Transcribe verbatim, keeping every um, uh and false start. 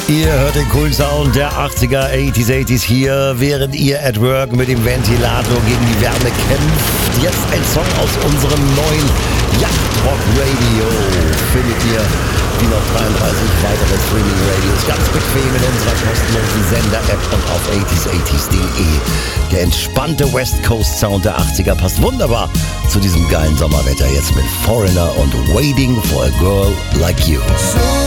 Ihr hört den coolen Sound der achtziger, achtziger, achtziger hier, während ihr at work mit dem Ventilator gegen die Wärme kämpft. Jetzt ein Song aus unserem neuen Yachtrock Radio. Findet ihr wie noch dreiunddreißig weitere Streaming-Radios ganz bequem in unserer kostenlosen Sender-App und auf achtzig achtzig punkt de. Der entspannte West Coast Sound der achtziger passt wunderbar zu diesem geilen Sommerwetter. Jetzt mit Foreigner und Waiting for a Girl Like You.